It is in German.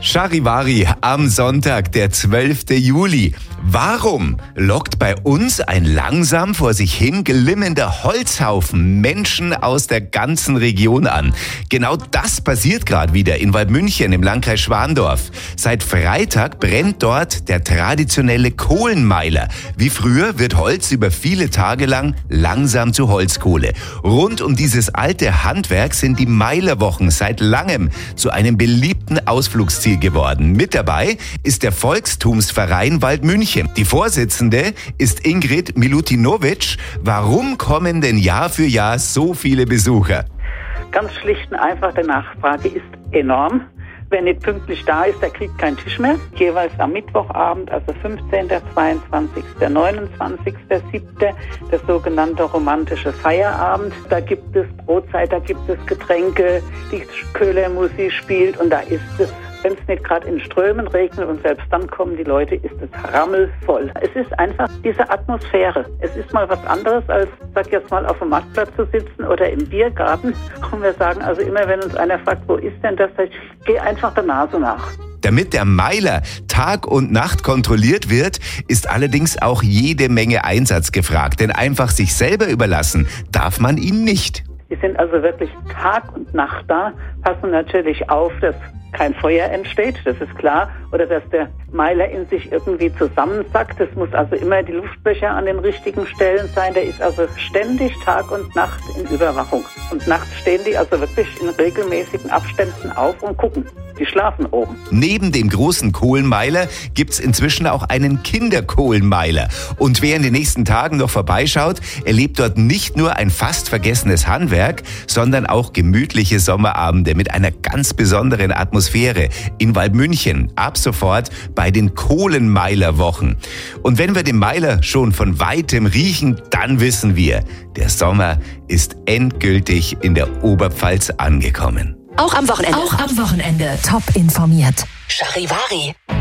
Charivari am Sonntag, der 12. Juli. Warum lockt bei uns ein langsam vor sich hin glimmender Holzhaufen Menschen aus der ganzen Region an? Genau das passiert gerade wieder in Waldmünchen im Landkreis Schwandorf. Seit Freitag brennt dort der traditionelle Kohlenmeiler. Wie früher wird Holz über viele Tage lang langsam zu Holzkohle. Rund um dieses alte Handwerk sind die Meilerwochen seit langem zu einem beliebten Ausflugsziel geworden. Mit dabei ist der Volkstumsverein Waldmünchen. Die Vorsitzende ist Ingrid Milutinovic. Warum kommen denn Jahr für Jahr so viele Besucher? Ganz schlicht und einfach, die Nachfrage ist enorm. Wer nicht pünktlich da ist, der kriegt keinen Tisch mehr. Jeweils am Mittwochabend, also 15., 22., 29., 7., der sogenannte romantische Feierabend. Da gibt es Brotzeit, da gibt es Getränke, die Köhlermusik spielt und da ist es, wenn es nicht gerade in Strömen regnet und selbst dann kommen die Leute, ist es rammelvoll. Es ist einfach diese Atmosphäre. Es ist mal was anderes als, sag jetzt mal, auf dem Marktplatz zu sitzen oder im Biergarten. Und wir sagen also immer, wenn uns einer fragt, wo ist denn das, sag ich, geh einfach der Nase nach. Damit der Meiler Tag und Nacht kontrolliert wird, ist allerdings auch jede Menge Einsatz gefragt. Denn einfach sich selber überlassen darf man ihn nicht. Die sind also wirklich Tag und Nacht da, passen natürlich auf, dass kein Feuer entsteht, das ist klar, oder dass der Meiler in sich irgendwie zusammensackt. Es muss also immer die Luftlöcher an den richtigen Stellen sein. Der ist also ständig Tag und Nacht in Überwachung. Und nachts stehen die also wirklich in regelmäßigen Abständen auf und gucken. Die schlafen oben. Neben dem großen Kohlenmeiler gibt's inzwischen auch einen Kinderkohlenmeiler. Und wer in den nächsten Tagen noch vorbeischaut, erlebt dort nicht nur ein fast vergessenes Handwerk, sondern auch gemütliche Sommerabende mit einer ganz besonderen Atmosphäre in Waldmünchen. Ab sofort bei den Kohlenmeilerwochen. Und wenn wir den Meiler schon von weitem riechen, dann wissen wir, der Sommer ist endgültig in der Oberpfalz angekommen. Auch am Wochenende. Top informiert. Charivari.